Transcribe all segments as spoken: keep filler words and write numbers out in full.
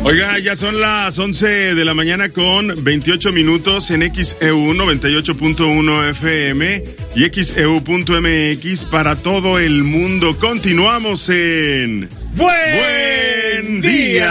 Oiga, ya son las once de la mañana con veintiocho minutos en X E U noventa y ocho punto uno F M y X E U punto M X para todo el mundo. Continuamos en Buen, Buen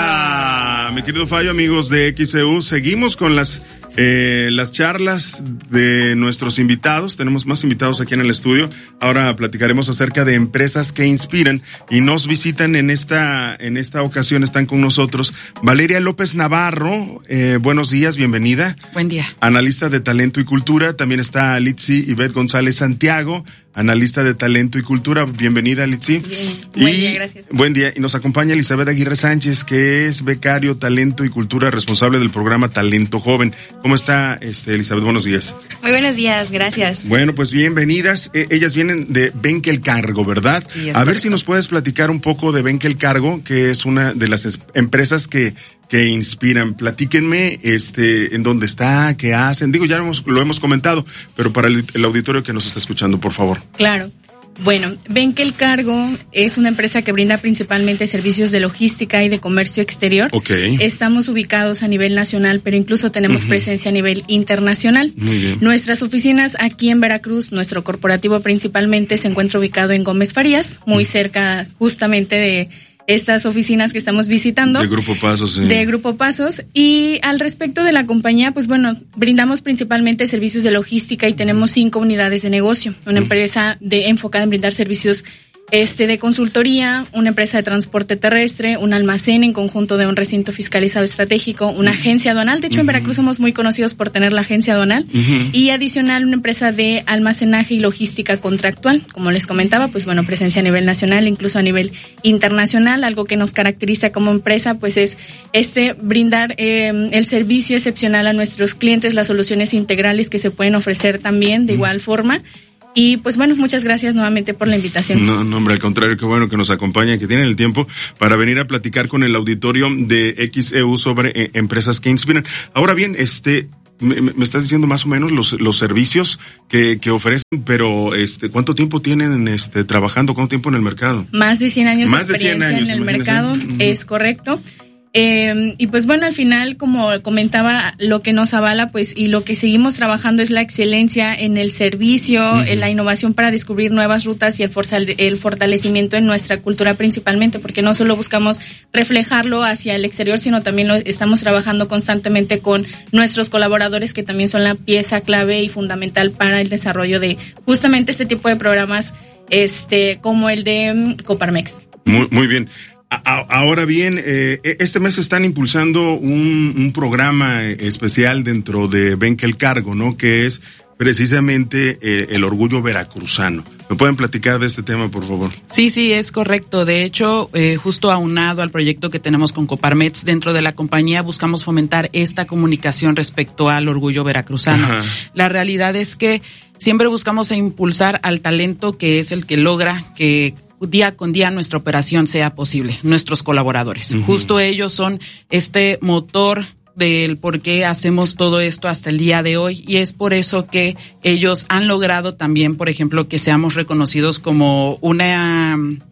Día. Mi querido Fallo, amigos de X E U, seguimos con las Eh, las charlas de nuestros invitados. Tenemos más invitados aquí en el estudio. Ahora platicaremos acerca de empresas que inspiran y nos visitan en esta en esta ocasión. Están con nosotros Valeria López Navarro. Eh, buenos días, bienvenida. Buen día. Analista de talento y cultura. También está Litsi Ivette González Santiago, analista de talento y cultura. Bienvenida, Litsi. Bien, buen y, día, gracias. Buen día. Y nos acompaña Elizabeth Aguirre Sánchez, que es becario talento y cultura, responsable del programa Talento Joven. ¿Cómo está, este, Elizabeth? Buenos días. Muy buenos días, gracias. Bueno, pues bienvenidas. Eh, ellas vienen de Benkel Cargo, ¿verdad? Sí, es A correcto. ver si nos puedes platicar un poco de Benkel Cargo, que es una de las es- empresas que que inspiran. Platíquenme, este, en dónde está, qué hacen. Digo, ya lo hemos, lo hemos comentado, pero para el, el auditorio que nos está escuchando, por favor. Claro. Bueno, Benkel Cargo es una empresa que brinda principalmente servicios de logística y de comercio exterior. Ok. Estamos ubicados a nivel nacional, pero incluso tenemos Uh-huh. presencia a nivel internacional. Muy bien. Nuestras oficinas aquí en Veracruz, nuestro corporativo principalmente se encuentra ubicado en Gómez Farías, muy cerca justamente de estas oficinas que estamos visitando. De Grupo Pasos, sí. De Grupo Pasos. Y al respecto de la compañía, pues bueno, brindamos principalmente servicios de logística y tenemos cinco unidades de negocio. Una Mm. empresa de enfocada en brindar servicios este de consultoría, una empresa de transporte terrestre, un almacén en conjunto de un recinto fiscalizado estratégico, una agencia aduanal. De hecho, en Veracruz somos muy conocidos por tener la agencia aduanal. Ujú. Y adicional, una empresa de almacenaje y logística contractual. Como les comentaba, pues bueno, presencia a nivel nacional, incluso a nivel internacional. Algo que nos caracteriza como empresa, pues es este brindar eh, el servicio excepcional a nuestros clientes, las soluciones integrales que se pueden ofrecer también de igual forma. Y pues bueno, muchas gracias nuevamente por la invitación. No, no, hombre, al contrario, qué bueno que nos acompañan, que tienen el tiempo para venir a platicar con el auditorio de X E U sobre eh, empresas que inspiran. Ahora bien, este, me, me estás diciendo más o menos los, los servicios que, que ofrecen, pero este, ¿cuánto tiempo tienen este, trabajando? ¿Cuánto tiempo en el mercado? Más de cien años Más de de cien experiencia años, en el imagínese. mercado, Ujú. es correcto. Eh, y pues bueno, al final, como comentaba, lo que nos avala pues y lo que seguimos trabajando es la excelencia en el servicio, Uh-huh. en la innovación para descubrir nuevas rutas y el, forza- el fortalecimiento en nuestra cultura principalmente, porque no solo buscamos reflejarlo hacia el exterior, sino también lo estamos trabajando constantemente con nuestros colaboradores, que también son la pieza clave y fundamental para el desarrollo de justamente este tipo de programas, este como el de um, Coparmex. Muy, muy bien. A- a- Ahora bien, eh, este mes están impulsando un, un programa especial dentro de Benkel Cargo, ¿no? Que es precisamente eh, el orgullo veracruzano. ¿Me pueden platicar de este tema, por favor? Sí, sí, es correcto. De hecho, eh, justo aunado al proyecto que tenemos con Coparmex, dentro de la compañía buscamos fomentar esta comunicación respecto al orgullo veracruzano. Ajá. La realidad es que siempre buscamos impulsar al talento, que es el que logra que día con día nuestra operación sea posible, nuestros colaboradores. Uh-huh. Justo ellos son este motor del por qué hacemos todo esto hasta el día de hoy, y es por eso que ellos han logrado también, por ejemplo, que seamos reconocidos como una...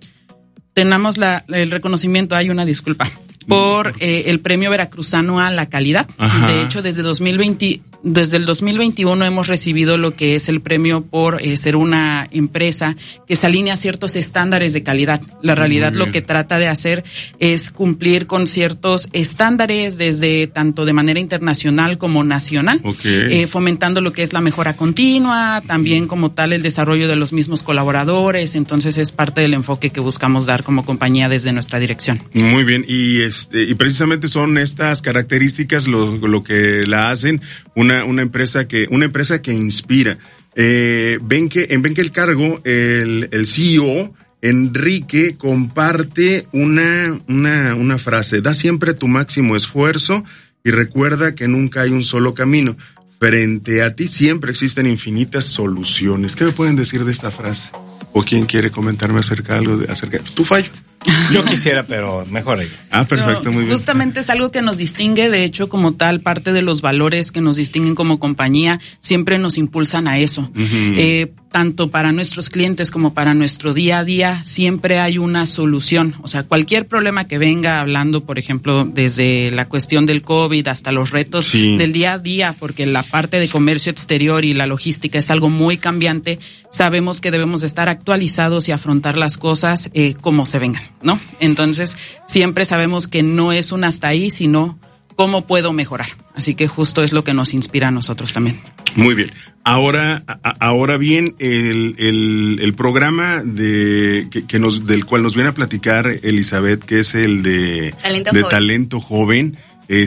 Tenemos la, el reconocimiento, hay una disculpa, por eh, el premio veracruzano a la calidad. Ajá. De hecho, desde dos mil veinte, desde el dos mil veintiuno hemos recibido lo que es el premio por eh, ser una empresa que se alinea a ciertos estándares de calidad. La realidad Muy lo bien. que trata de hacer es cumplir con ciertos estándares desde tanto de manera internacional como nacional, Ok. eh, fomentando lo que es la mejora continua, también como tal el desarrollo de los mismos colaboradores. Entonces es parte del enfoque que buscamos dar como compañía desde nuestra dirección. Muy bien, y este y precisamente son estas características lo, lo que la hacen una una empresa que una empresa que inspira. Eh, ven que en Benkel Cargo el el C E O Enrique comparte una una una frase: da siempre tu máximo esfuerzo y recuerda que nunca hay un solo camino. Frente a ti siempre existen infinitas soluciones. ¿Qué me pueden decir de esta frase? ¿O quién quiere comentarme acerca de algo de acerca? ¿Tú, Fallo? Yo quisiera, pero mejor ella. Ah, perfecto, No, muy bien. Justamente es algo que nos distingue, de hecho, como tal, parte de los valores que nos distinguen como compañía siempre nos impulsan a eso. Uh-huh. Eh, tanto para nuestros clientes como para nuestro día a día, siempre hay una solución. O sea, cualquier problema que venga, hablando, por ejemplo, desde la cuestión del COVID hasta los retos sí. del día a día, porque la parte de comercio exterior y la logística es algo muy cambiante, sabemos que debemos estar actualizados y afrontar las cosas eh, como se vengan, ¿no? Entonces, siempre sabemos que no es un hasta ahí, sino cómo puedo mejorar. Así que justo es lo que nos inspira a nosotros también. Muy bien. Ahora, a, ahora bien, el, el, el programa de que, que nos, del cual nos viene a platicar Elizabeth, que es el de talento de joven. talento joven,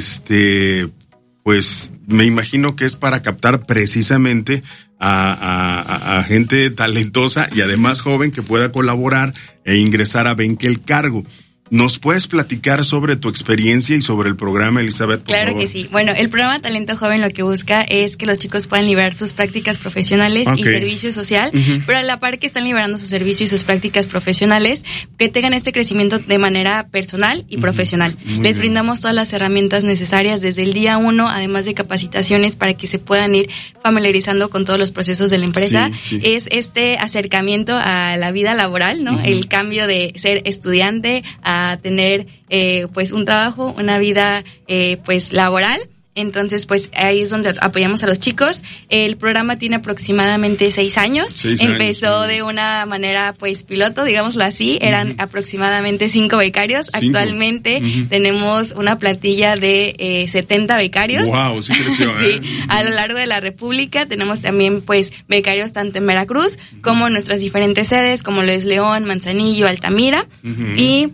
este, pues me imagino que es para captar precisamente a, a, a, a gente talentosa y además joven que pueda colaborar e ingresar a Ven que el Cargo. ¿Nos puedes platicar sobre tu experiencia y sobre el programa, Elizabeth? Claro que sí. Bueno, el programa Talento Joven lo que busca es que los chicos puedan liberar sus prácticas profesionales okay. y servicio social, uh-huh. pero a la par que están liberando su servicio y sus prácticas profesionales, que tengan este crecimiento de manera personal y uh-huh. profesional. Muy Les bien. brindamos todas las herramientas necesarias desde el día uno, además de capacitaciones para que se puedan ir familiarizando con todos los procesos de la empresa. Sí, sí. Es este acercamiento a la vida laboral, ¿no? Uh-huh. El cambio de ser estudiante a a tener eh, pues un trabajo, una vida eh, pues laboral. Entonces, pues ahí es donde apoyamos a los chicos. El programa tiene aproximadamente seis años. Seis Empezó años. de una manera, pues, piloto, digámoslo así. Eran uh-huh. aproximadamente cinco becarios. Cinco. Actualmente uh-huh. tenemos una plantilla de eh, setenta becarios. Wow, sí creció, ¿eh? Sí, a lo largo de la República tenemos también, pues, becarios tanto en Veracruz uh-huh. como en nuestras diferentes sedes, como lo es León, Manzanillo, Altamira. Uh-huh. Y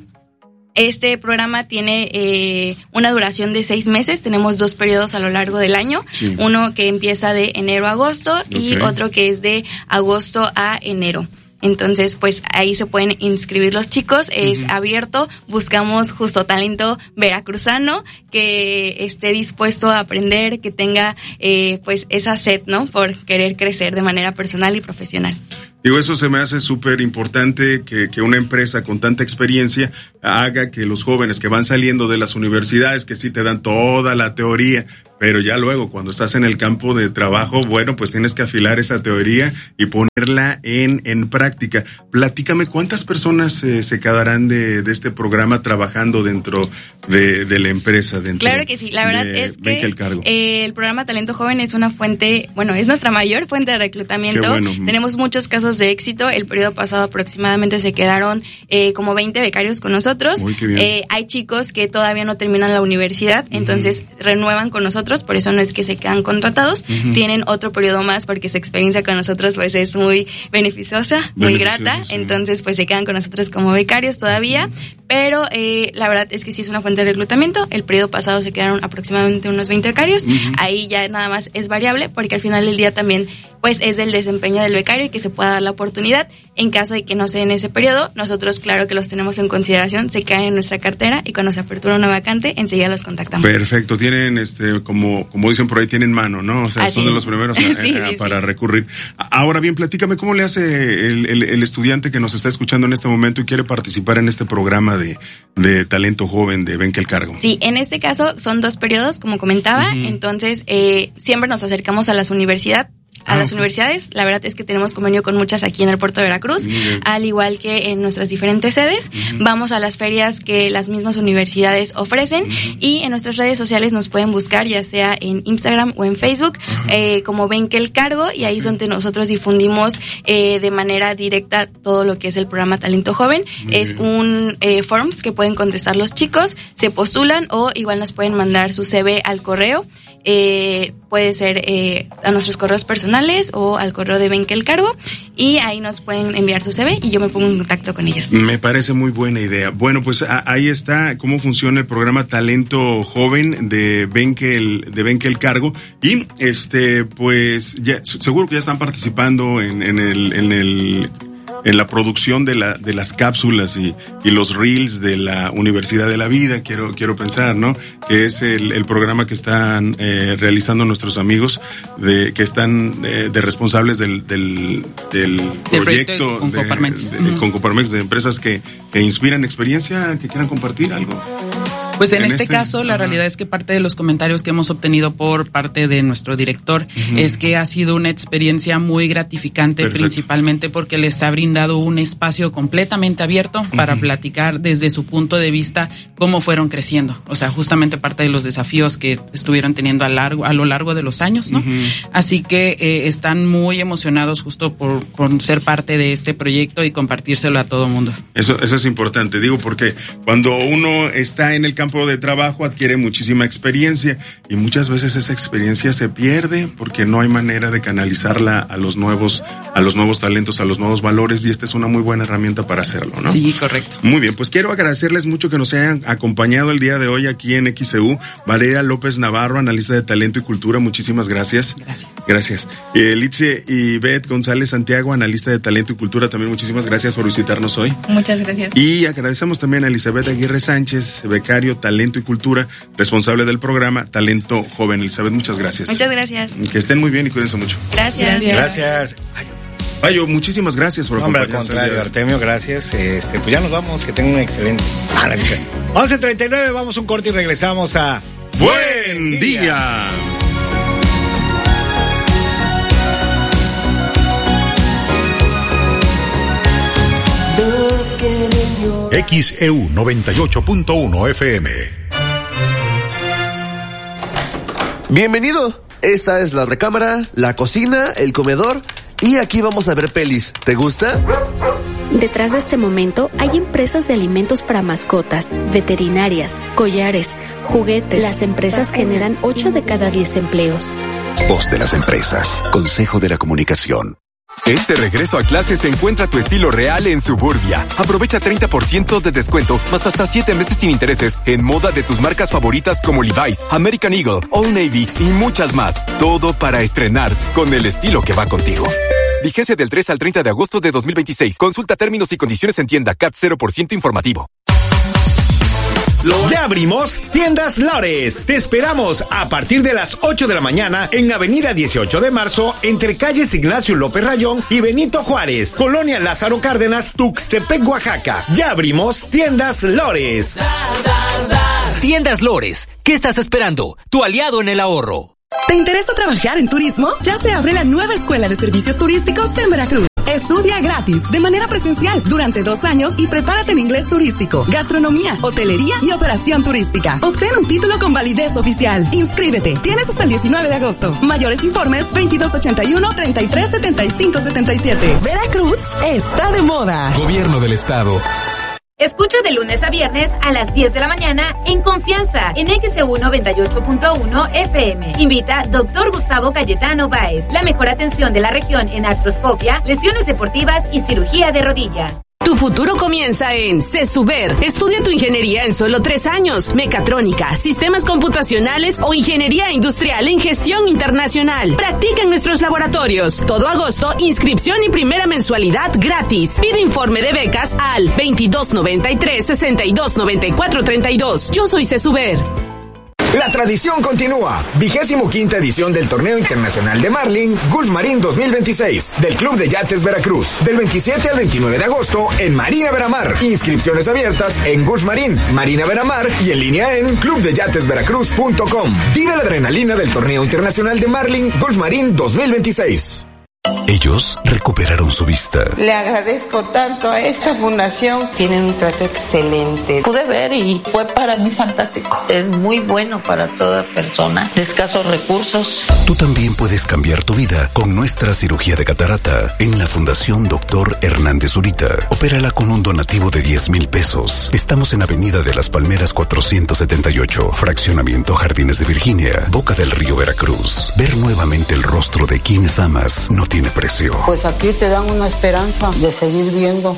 este programa tiene eh, una duración de seis meses. Tenemos dos periodos a lo largo del año. Sí. Uno que empieza de enero a agosto okay. y otro que es de agosto a enero. Entonces, pues ahí se pueden inscribir los chicos. Es uh-huh. abierto. Buscamos justo talento veracruzano que esté dispuesto a aprender, que tenga eh, pues esa sed, ¿no? Por querer crecer de manera personal y profesional. Digo, eso se me hace súper importante que, que una empresa con tanta experiencia haga que los jóvenes que van saliendo de las universidades, que sí te dan toda la teoría, pero ya luego cuando estás en el campo de trabajo, bueno, pues tienes que afilar esa teoría y ponerla en, en práctica. Platícame, ¿cuántas personas eh, se quedarán de, de este programa trabajando dentro de, de la empresa? Dentro claro que sí, la verdad de, es que el, eh, el programa Talento Joven es una fuente, bueno, es nuestra mayor fuente de reclutamiento. Bueno. Tenemos muchos casos de éxito. El periodo pasado aproximadamente se quedaron eh, como veinte becarios con nosotros. Muy qué bien. Eh, hay chicos que todavía no terminan la universidad, uh-huh. entonces renuevan con nosotros, por eso no es que se quedan contratados, uh-huh. tienen otro periodo más porque su experiencia con nosotros pues es muy beneficiosa, muy grata, sí. entonces pues se quedan con nosotros como becarios todavía, uh-huh. pero eh, la verdad es que sí es una fuente de reclutamiento. El periodo pasado se quedaron aproximadamente unos veinte becarios, uh-huh. ahí ya nada más es variable porque al final del día también pues es del desempeño del becario y que se pueda dar la oportunidad. En caso de que no sea en ese periodo, nosotros claro que los tenemos en consideración, se caen en nuestra cartera y cuando se apertura una vacante, enseguida los contactamos. Perfecto, tienen, este como como dicen por ahí, tienen mano, ¿no? O sea, Así son es. de los primeros a, sí, a, sí, para sí. recurrir. Ahora bien, platícame, ¿cómo le hace el, el, el estudiante que nos está escuchando en este momento y quiere participar en este programa de, de talento joven de Ven que el Cargo? Sí, en este caso son dos periodos, como comentaba, uh-huh. entonces eh, siempre nos acercamos a las universidades, a ah, las okay. universidades. La verdad es que tenemos convenio con muchas aquí en el puerto de Veracruz, al igual que en nuestras diferentes sedes. Uh-huh. Vamos a las ferias que las mismas universidades ofrecen uh-huh. y en nuestras redes sociales nos pueden buscar, ya sea en Instagram o en Facebook, uh-huh. eh, como Ven que el Cargo, y ahí es donde nosotros difundimos eh, de manera directa todo lo que es el programa Talento Joven. Muy es bien. un eh, forms que pueden contestar los chicos, se postulan o igual nos pueden mandar su C V al correo. Eh, puede ser eh, a nuestros correos personales o al correo de Ven que el Cargo, y ahí nos pueden enviar su C V y yo me pongo en contacto con ellos. Me parece muy buena idea. Bueno, pues a, ahí está cómo funciona el programa Talento Joven de Ven que el de Ven que el Cargo, y este pues ya seguro que ya están participando en, en el en el en la producción de la de las cápsulas y, y los reels de la Universidad de la Vida, quiero quiero pensar, ¿no? Que es el, el programa que están eh, realizando nuestros amigos de que están eh, de responsables del del, del proyecto con de, Coparmex, de, de, con Coparmex, de empresas que, que inspiran experiencia, que quieran compartir algo. Pues en, en este, este caso, la ajá. realidad es que parte de los comentarios que hemos obtenido por parte de nuestro director uh-huh. es que ha sido una experiencia muy gratificante, Perfecto. principalmente porque les ha brindado un espacio completamente abierto uh-huh. para platicar desde su punto de vista cómo fueron creciendo. O sea, justamente parte de los desafíos que estuvieron teniendo a, largo, a lo largo de los años, ¿no? Uh-huh. Así que eh, están muy emocionados justo por, por ser parte de este proyecto y compartírselo a todo mundo. Eso, eso es importante, digo, porque cuando uno está en el campo de trabajo adquiere muchísima experiencia y muchas veces esa experiencia se pierde porque no hay manera de canalizarla a los nuevos a los nuevos talentos, a los nuevos valores, y esta es una muy buena herramienta para hacerlo, ¿no? Sí, correcto. Muy bien, pues quiero agradecerles mucho que nos hayan acompañado el día de hoy aquí en X E U. Valeria López Navarro, analista de talento y cultura, muchísimas gracias. Gracias. Gracias. Eh, Litze y Beth González Santiago, analista de talento y cultura, también muchísimas gracias por visitarnos hoy. Muchas gracias. Y agradecemos también a Elizabeth Aguirre Sánchez, becario Talento y Cultura, responsable del programa Talento Joven. Elizabeth, muchas gracias. Muchas gracias. Que estén muy bien y cuídense mucho. Gracias. Gracias. gracias. Payo, muchísimas gracias por Hombre, acompañarnos. Al contrario, Artemio, gracias. Este, pues ya nos vamos, que tengan un excelente. Ah, once treinta y nueve, vamos un corte y regresamos a Buen Día. día. X E U noventa y ocho punto uno F M. Bienvenido. Esta es la recámara, la cocina, el comedor y aquí vamos a ver pelis. ¿Te gusta? Detrás de este momento hay empresas de alimentos para mascotas, veterinarias, collares, juguetes. Las empresas generan ocho de cada diez empleos. Voz de las empresas. Consejo de la Comunicación. Este regreso a clases encuentra tu estilo real en Suburbia. Aprovecha treinta por ciento de descuento, más hasta siete meses sin intereses en moda de tus marcas favoritas como Levi's, American Eagle, Old Navy y muchas más. Todo para estrenar con el estilo que va contigo. Vigencia del tres al treinta de agosto de dos mil veintiséis. Consulta términos y condiciones en tienda. C A T cero por ciento informativo. Ya abrimos Tiendas Lores. Te esperamos a partir de las ocho de la mañana en Avenida dieciocho de marzo, entre calles Ignacio López Rayón y Benito Juárez, Colonia Lázaro Cárdenas, Tuxtepec, Oaxaca. Ya abrimos Tiendas Lores. Tiendas Lores. ¿Qué estás esperando? Tu aliado en el ahorro. ¿Te interesa trabajar en turismo? Ya se abre la nueva Escuela de Servicios Turísticos en Veracruz. Estudia gratis, de manera presencial, durante dos años y prepárate en inglés turístico, gastronomía, hotelería y operación turística. Obtén un título con validez oficial. Inscríbete. Tienes hasta el diecinueve de agosto. Mayores informes veintidós ochenta y uno, treinta y tres, setenta y cinco, setenta y siete. Veracruz está de moda. Gobierno del Estado. Escucha de lunes a viernes a las diez de la mañana en Confianza en X E U noventa y ocho punto uno F M. Invita doctor Gustavo Cayetano Báez. La mejor atención de la región en artroscopia, lesiones deportivas y cirugía de rodilla. Tu futuro comienza en CESUBER. Estudia tu ingeniería en solo tres años. Mecatrónica, sistemas computacionales o ingeniería industrial en gestión internacional. Practica en nuestros laboratorios. Todo agosto, inscripción y primera mensualidad gratis. Pide informe de becas al veintidós noventa y tres, sesenta y dos noventa y cuatro treinta y dos. Yo soy CESUBER. La tradición continúa. Vigésimo quinta edición del Torneo Internacional de Marlin Gulf Marine dos mil veintiséis del Club de Yates Veracruz. Del veintisiete al veintinueve de agosto en Marina Veramar. Inscripciones abiertas en Gulf Marine, Marina Veramar y en línea en club de yates veracruz punto com. Vive la adrenalina del Torneo Internacional de Marlin Gulf Marine dos mil veintiséis. Ellos recuperaron su vista. Le agradezco tanto a esta fundación. Tienen un trato excelente. Pude ver y fue para mí fantástico. Es muy bueno para toda persona de escasos recursos. Tú también puedes cambiar tu vida con nuestra cirugía de catarata en la Fundación Doctor Hernández Zurita. Opérala con un donativo de diez mil pesos. Estamos en Avenida de las Palmeras cuatrocientos setenta y ocho, Fraccionamiento Jardines de Virginia, Boca del Río, Veracruz. Ver nuevamente el rostro de quienes amas no tiene precio. Pues aquí te dan una esperanza de seguir viendo.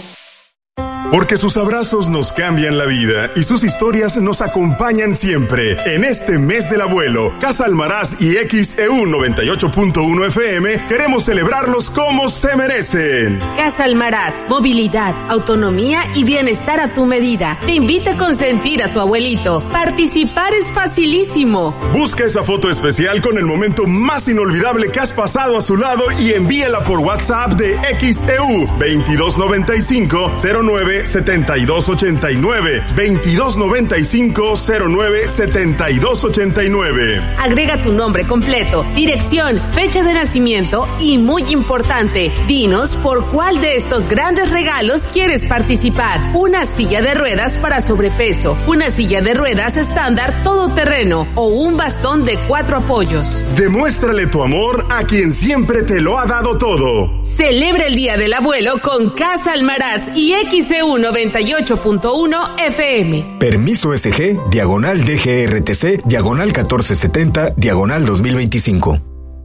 Porque sus abrazos nos cambian la vida y sus historias nos acompañan siempre. En este mes del abuelo, Casa Almaraz y X E U noventa y ocho punto uno F M queremos celebrarlos como se merecen. Casa Almaraz, movilidad, autonomía y bienestar a tu medida. Te invita a consentir a tu abuelito. Participar es facilísimo. Busca esa foto especial con el momento más inolvidable que has pasado a su lado y envíala por WhatsApp de X E U veintidós noventa y cinco cero nueve nueve, siete dos ocho nueve, veintidós noventa y cinco, cero nueve, setenta y dos ochenta y nueve. Agrega tu nombre completo, dirección, fecha de nacimiento y, muy importante, dinos por cuál de estos grandes regalos quieres participar. Una silla de ruedas para sobrepeso, una silla de ruedas estándar todoterreno o un bastón de cuatro apoyos. Demuéstrale tu amor a quien siempre te lo ha dado todo. Celebra el Día del Abuelo con Casa Almaraz y X E U noventa y ocho punto uno F M. Permiso S G, diagonal D G R T C, diagonal catorce setenta, diagonal dos mil veinticinco.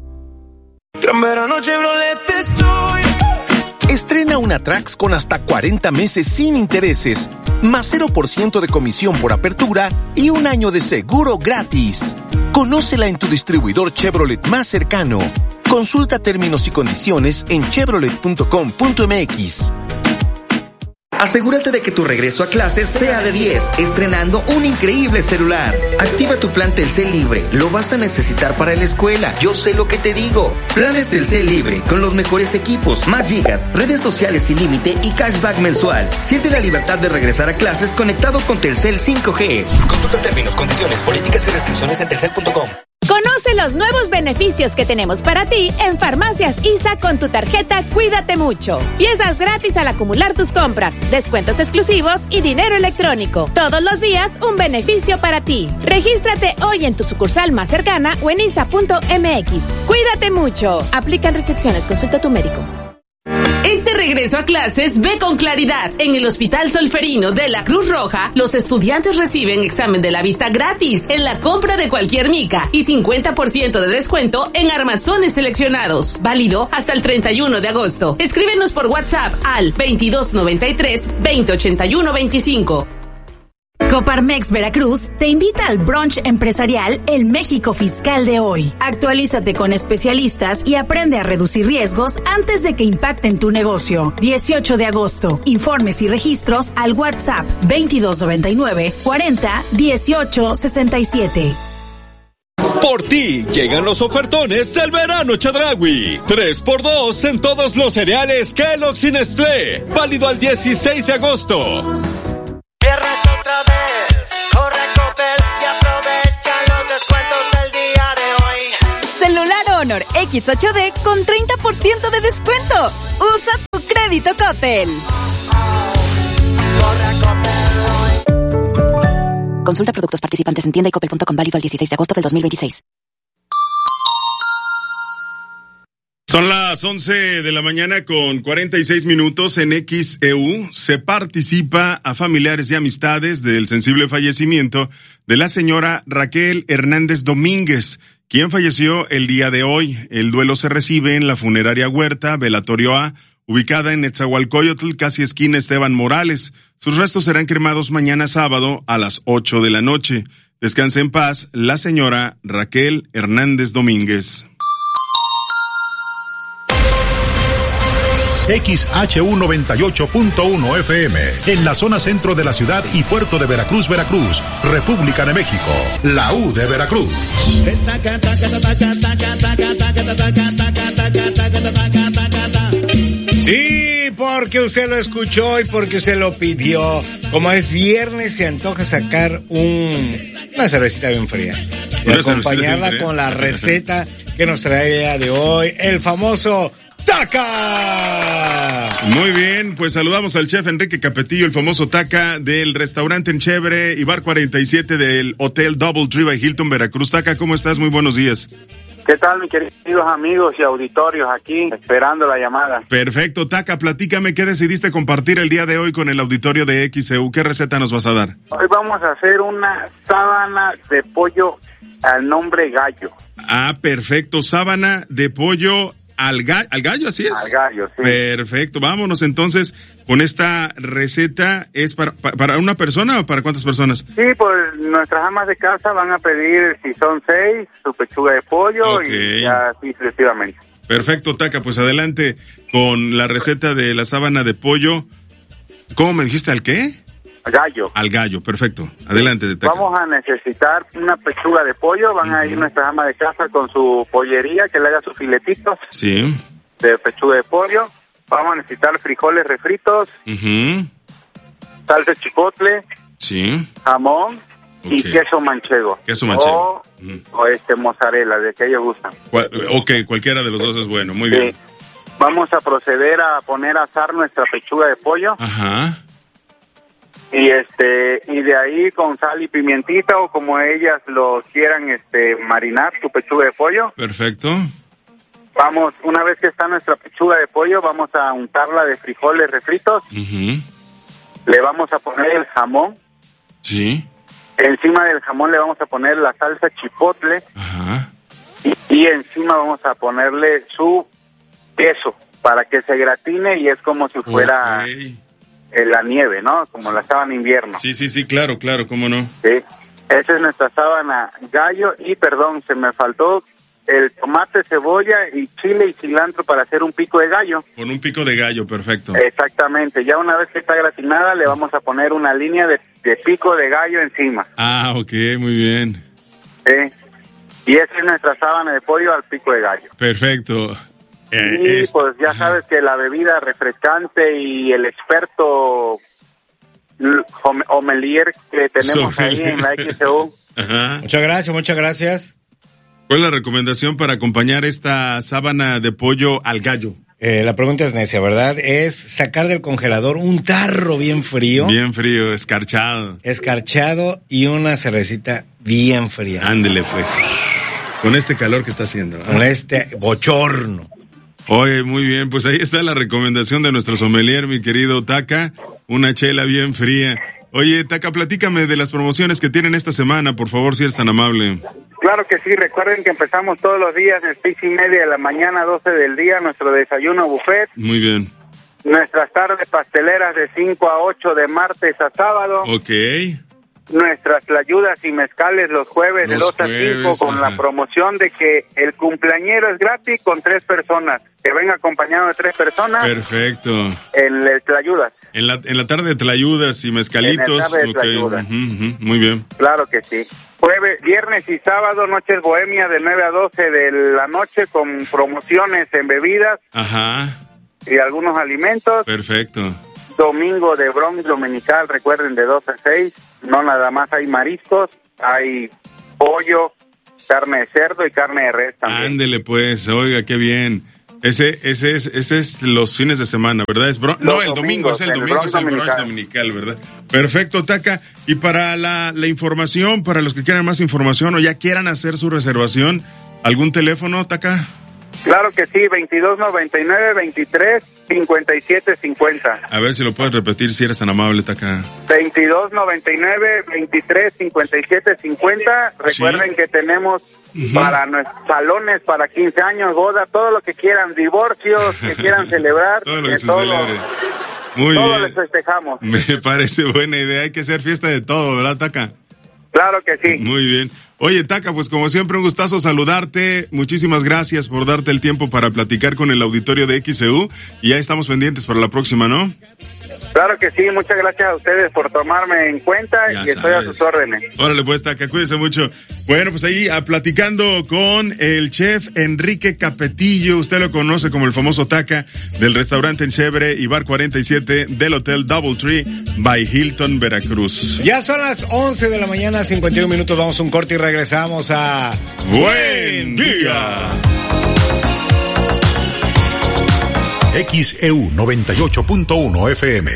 Gran verano Chevrolet estoy. Estrena una Trax con hasta cuarenta meses sin intereses, más cero por ciento de comisión por apertura y un año de seguro gratis. Conócela en tu distribuidor Chevrolet más cercano. Consulta términos y condiciones en chevrolet punto com punto m x. Asegúrate de que tu regreso a clases sea de diez, estrenando un increíble celular. Activa tu plan Telcel Libre, lo vas a necesitar para la escuela, yo sé lo que te digo. Planes Telcel Libre, con los mejores equipos, más gigas, redes sociales sin límite y cashback mensual. Siente la libertad de regresar a clases conectado con Telcel cinco G. Consulta términos, condiciones, políticas y restricciones en telcel punto com. Conoce los nuevos beneficios que tenemos para ti en Farmacias I S A con tu tarjeta Cuídate Mucho. Piezas gratis al acumular tus compras, descuentos exclusivos y dinero electrónico. Todos los días un beneficio para ti. Regístrate hoy en tu sucursal más cercana o en isa punto m x. Cuídate mucho. Aplican restricciones. Consulta a tu médico. Este regreso a clases ve con claridad. En el Hospital Solferino de la Cruz Roja, los estudiantes reciben examen de la vista gratis en la compra de cualquier mica y cincuenta por ciento de descuento en armazones seleccionados. Válido hasta el treinta y uno de agosto. Escríbenos por WhatsApp al veintidós noventa y tres, veinte ochenta y uno veinticinco. Coparmex Veracruz te invita al brunch empresarial El México Fiscal de hoy. Actualízate con especialistas y aprende a reducir riesgos antes de que impacten tu negocio. dieciocho de agosto. Informes y registros al WhatsApp veintidós noventa y nueve, cuarenta, dieciocho sesenta y siete. Por ti llegan los ofertones del verano Chedraui. tres por dos en todos los cereales Kellogg's y Nestlé. Válido al dieciséis de agosto. Viernes otra vez, corre a Coppel y aprovecha los descuentos del día de hoy. Celular Honor X ocho D con treinta por ciento de descuento. Usa tu crédito Coppel. Consulta productos participantes en tienda y coppel punto com, válido al dieciséis de agosto del dos mil veintiséis. Son las once de la mañana con cuarenta y seis minutos en X E U. Se participa a familiares y amistades del sensible fallecimiento de la señora Raquel Hernández Domínguez, quien falleció el día de hoy. El duelo se recibe en la funeraria Huerta, Velatorio A, ubicada en Netzahualcóyotl, casi esquina Esteban Morales. Sus restos serán cremados mañana sábado a las ocho de la noche. Descanse en paz la señora Raquel Hernández Domínguez. X H U noventa y ocho punto uno F M, en la zona centro de la ciudad y puerto de Veracruz, Veracruz, República de México, la U de Veracruz. Sí, porque usted lo escuchó y porque usted lo pidió. Como es viernes, se antoja sacar un, una cervecita bien fría y acompañarla con la receta que nos trae el día de hoy, el famoso Taca. Muy bien, pues saludamos al chef Enrique Capetillo, el famoso Taca del restaurante en Chévere y Bar cuarenta y siete del Hotel Double Tree by Hilton Veracruz. Taca, ¿cómo estás? Muy buenos días. ¿Qué tal, mis queridos amigos y auditorios aquí, esperando la llamada? Perfecto, Taca, platícame, ¿qué decidiste compartir el día de hoy con el auditorio de X E U? ¿Qué receta nos vas a dar? Hoy vamos a hacer una sábana de pollo al nombre gallo. Ah, perfecto, sábana de pollo al, ga- al gallo, ¿así es? Al gallo, sí. Perfecto, vámonos entonces con esta receta. ¿Es para, para una persona o para cuántas personas? Sí, pues nuestras amas de casa van a pedir, si son seis, su pechuga de pollo, okay, y así sucesivamente. Perfecto, Taca, pues adelante con la receta de la sábana de pollo. ¿Cómo me dijiste? ¿Al qué? Gallo. Al gallo, perfecto. Adelante, Taca. Vamos a necesitar una pechuga de pollo. Van uh-huh. a ir nuestras amas de casa con su pollería, que le haga sus filetitos. Sí. De pechuga de pollo. Vamos a necesitar frijoles refritos. Uh-huh. salsa chipotle, sí, jamón okay. y queso manchego. Queso manchego. O, mm. o este mozzarella, de que ellos gustan. ¿Cuál? Ok, cualquiera de los dos es bueno, muy sí. bien. Vamos a proceder a poner a asar nuestra pechuga de pollo. Ajá. Y este y de ahí con sal y pimientita o como ellas lo quieran este marinar su pechuga de pollo. Perfecto. Vamos, una vez que está nuestra pechuga de pollo, vamos a untarla de frijoles refritos. Uh-huh. Le vamos a poner el jamón. Sí. Encima del jamón le vamos a poner la salsa chipotle. Ajá. Y, y encima vamos a ponerle su queso para que se gratine y es como si fuera okay. la nieve, ¿no? Como la sábana invierno. Sí, sí, sí, claro, claro, cómo no. Sí. Esa es nuestra sábana gallo y, perdón, se me faltó el tomate, cebolla y chile y cilantro para hacer un pico de gallo. Con un pico de gallo, perfecto. Exactamente. Ya una vez que está gratinada, le vamos a poner una línea de, de pico de gallo encima. Ah, ok, muy bien. Sí. Y esa es nuestra sábana de pollo al pico de gallo. Perfecto. Eh, y es... pues ya sabes que la bebida refrescante y el experto homelier que tenemos Sommelier. Ahí en la X E U. Ajá. Muchas gracias, muchas gracias. ¿Cuál es la recomendación para acompañar esta sábana de pollo al gallo? Eh, la pregunta es necia, ¿verdad? Es sacar del congelador un tarro bien frío. Bien frío, escarchado. Escarchado y una cervecita bien fría. Ándele pues. Con este calor que está haciendo. ¿eh? Con este bochorno. Oye, muy bien, pues ahí está la recomendación de nuestro sommelier, mi querido Taca. Una chela bien fría. Oye, Taca, platícame de las promociones que tienen esta semana, por favor, si eres tan amable. Claro que sí, recuerden que empezamos todos los días de seis y media de la mañana a doce del día, nuestro desayuno buffet. Muy bien. Nuestras tardes pasteleras de cinco a ocho de martes a sábado. Ok. Nuestras tlayudas y mezcales los jueves los de dos jueves, a cinco con ajá. la promoción de que el cumpleañero es gratis con tres personas. Que venga acompañado de tres personas. Perfecto. En el tlayudas. En la, en la tarde de tlayudas y mezcalitos. En la tarde de okay. tlayudas. Uh-huh, uh-huh. Muy bien. Claro que sí. Jueves, viernes y sábado, noches bohemia de nueve a doce de la noche con promociones en bebidas. Ajá. Y algunos alimentos. Perfecto. Domingo de brunch dominical, recuerden, de dos a seis. No nada más hay mariscos, hay pollo, carne de cerdo y carne de res también. Ándele pues, oiga, qué bien. Ese, ese es, ese es los fines de semana, ¿verdad? Es bron- no, el domingo, es el domingo, es el brunch dominical, ¿verdad? Perfecto, Taca. Y para la, la información, para los que quieran más información o ya quieran hacer su reservación, ¿algún teléfono, Taca? Claro que sí, veintidós noventa y nueve, veintitrés cincuenta y siete cincuenta. A ver si lo puedes repetir si eres tan amable, Taca. veintidós noventa y nueve, veintitrés cincuenta y siete cincuenta. Recuerden ¿sí? que tenemos uh-huh. para nuestros salones, para quince años, boda, todo lo que quieran, divorcios, que quieran celebrar. Todo lo que se todo, celebre. Muy todo bien. les festejamos. Me parece buena idea, hay que hacer fiesta de todo, ¿verdad, Taca? Claro que sí. Muy bien. Oye, Taca, pues como siempre un gustazo saludarte. Muchísimas gracias por darte el tiempo para platicar con el auditorio de X E U. Y ya estamos pendientes para la próxima, ¿no? Claro que sí, muchas gracias a ustedes por tomarme en cuenta ya y estoy sabes. a sus órdenes. Órale pues, Taca, cuídense mucho. Bueno, pues ahí a, platicando con el chef Enrique Capetillo, usted lo conoce como el famoso Taca, del restaurante Enchebre y Bar cuarenta y siete del Hotel Doubletree by Hilton, Veracruz. Ya son las once de la mañana, cincuenta y un minutos, vamos a un corte y regresamos a Buen Día. X E U noventa y ocho punto uno F M.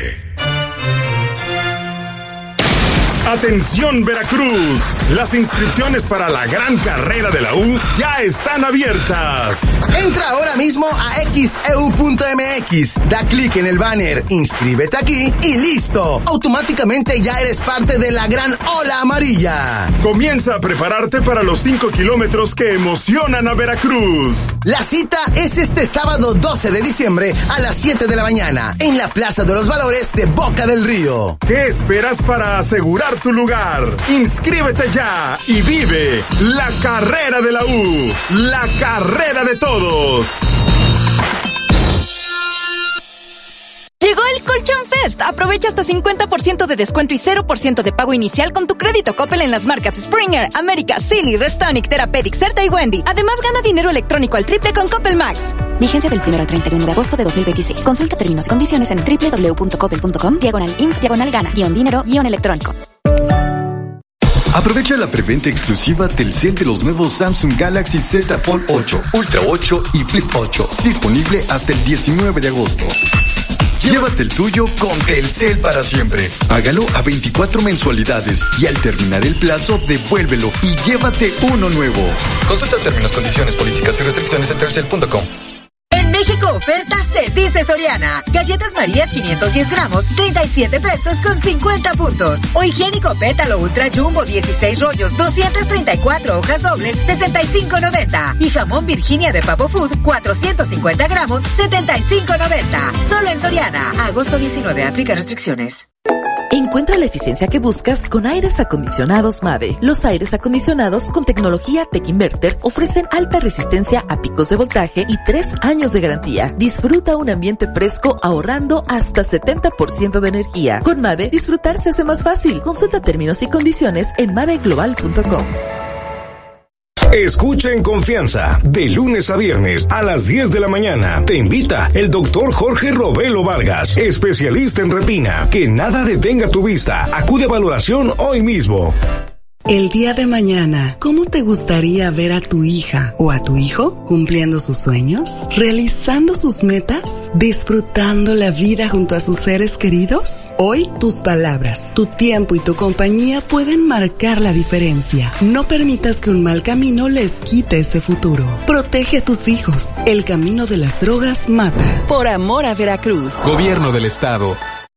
Atención Veracruz, las inscripciones para la gran carrera de la U ya están abiertas. Entra ahora mismo a X E U punto M X, da clic en el banner, inscríbete aquí y listo. Automáticamente ya eres parte de la gran ola amarilla. Comienza a prepararte para los cinco kilómetros que emocionan a Veracruz. La cita es este sábado doce de diciembre a las siete de la mañana en la Plaza de los Valores de Boca del Río. ¿Qué esperas para asegurar tu lugar? Inscríbete ya y vive la carrera de la U, la carrera de todos. Llegó el Colchón Fest. Aprovecha hasta cincuenta por ciento de descuento y cero por ciento de pago inicial con tu crédito Coppel en las marcas Springer, América, Silly, Restonic, Therapeutic, Certa y Wendy. Además, gana dinero electrónico al triple con Coppel Max. Vigencia del primero al treinta y uno de agosto de dos mil veintiséis. Consulta términos y condiciones en doble u doble u doble u punto coppel punto com, diagonal inf, diagonal gana, guión dinero, guión electrónico. Aprovecha la preventa exclusiva Telcel de los nuevos Samsung Galaxy Z Fold ocho, Ultra ocho y Flip ocho. Disponible hasta el diecinueve de agosto. Llévate el tuyo con Telcel para siempre. Págalo a veinticuatro mensualidades y al terminar el plazo, devuélvelo y llévate uno nuevo. Consulta términos, condiciones, políticas y restricciones en telcel punto com. En México oferta se dice Soriana. Galletas Marías quinientos diez gramos, treinta y siete pesos con cincuenta puntos. O higiénico Pétalo Ultra Jumbo dieciséis rollos, doscientas treinta y cuatro hojas dobles, sesenta y cinco noventa. Y jamón Virginia de Pavo Food, cuatrocientos cincuenta gramos, setenta y cinco noventa. Solo en Soriana. Agosto diecinueve, aplica restricciones. Encuentra la eficiencia que buscas con aires acondicionados Mave. Los aires acondicionados con tecnología Tech Inverter ofrecen alta resistencia a picos de voltaje y tres años de garantía. Disfruta un ambiente fresco ahorrando hasta setenta por ciento de energía. Con Mave, disfrutar se hace más fácil. Consulta términos y condiciones en mave global punto com. Escucha en confianza, de lunes a viernes a las diez de la mañana. Te invita el doctor Jorge Robelo Vargas, especialista en retina. Que nada detenga tu vista. Acude a valoración hoy mismo. El día de mañana, ¿cómo te gustaría ver a tu hija o a tu hijo cumpliendo sus sueños, realizando sus metas, disfrutando la vida junto a sus seres queridos? Hoy, tus palabras, tu tiempo y tu compañía pueden marcar la diferencia. No permitas que un mal camino les quite ese futuro. Protege a tus hijos. El camino de las drogas mata. Por amor a Veracruz. Gobierno del Estado.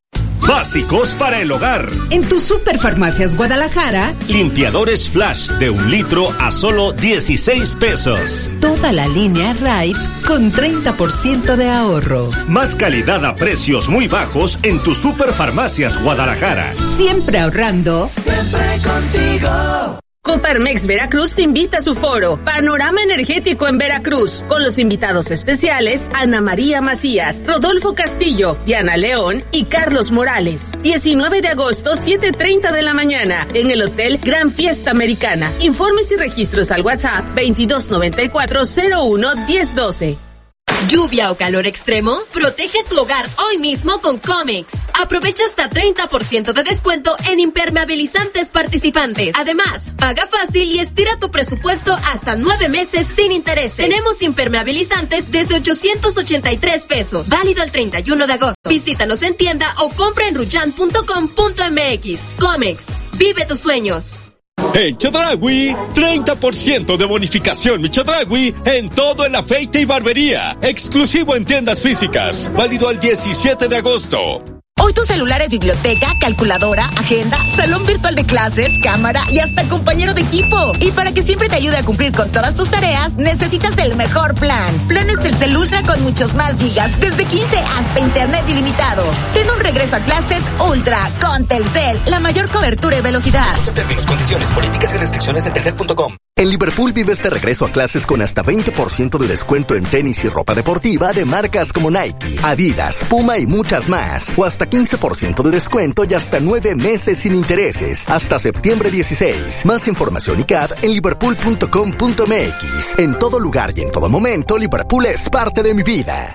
Básicos para el hogar. En tu Superfarmacias Guadalajara, limpiadores Flash de un litro a solo dieciséis pesos. Toda la línea Raid con treinta por ciento de ahorro. Más calidad a precios muy bajos en tu Superfarmacias Guadalajara. Siempre ahorrando. Siempre contigo. Coparmex Veracruz te invita a su foro Panorama Energético en Veracruz, con los invitados especiales Ana María Macías, Rodolfo Castillo, Diana León y Carlos Morales. diecinueve de agosto, siete treinta de la mañana, en el Hotel Gran Fiesta Americana. Informes y registros al WhatsApp veintidós noventa y cuatro cero uno diez doce. ¿Lluvia o calor extremo? Protege tu hogar hoy mismo con Comex. Aprovecha hasta treinta por ciento de descuento en impermeabilizantes participantes. Además, paga fácil y estira tu presupuesto hasta nueve meses sin intereses. Tenemos impermeabilizantes desde ochocientos ochenta y tres pesos. Válido el treinta y uno de agosto. Visítanos en tienda o compra en ruyan punto com punto m x. Comex. Vive tus sueños. En Chedraui, treinta por ciento de bonificación mi Chedraui en todo el afeite y barbería. Exclusivo en tiendas físicas. Válido al diecisiete de agosto. Hoy tu celular es biblioteca, calculadora, agenda, salón virtual de clases, cámara y hasta compañero de equipo. Y para que siempre te ayude a cumplir con todas tus tareas, necesitas el mejor plan. Planes Telcel Ultra con muchos más gigas, desde quince hasta internet ilimitado. Ten un regreso a clases Ultra con Telcel, la mayor cobertura y velocidad. Consulta términos, condiciones, políticas y restricciones en telcel punto com. En Liverpool vive este regreso a clases con hasta veinte por ciento de descuento en tenis y ropa deportiva de marcas como Nike, Adidas, Puma y muchas más. O hasta quince por ciento de descuento y hasta nueve meses sin intereses. Hasta septiembre dieciséis. Más información y C A D en liverpool punto com punto m x. En todo lugar y en todo momento, Liverpool es parte de mi vida.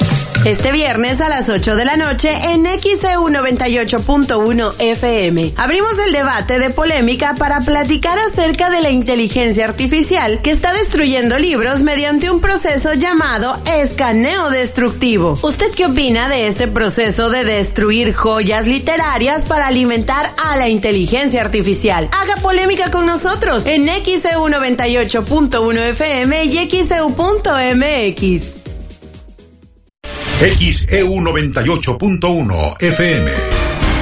Este viernes a las ocho de la noche en X E U noventa y ocho punto uno F M. Abrimos el debate de polémica para platicar acerca de la inteligencia artificial que está destruyendo libros mediante un proceso llamado escaneo destructivo. ¿Usted qué opina de este proceso de destruir joyas literarias para alimentar a la inteligencia artificial? Haga polémica con nosotros en X E U noventa y ocho punto uno F M y X E U punto M X. X E U noventa y ocho punto uno F M.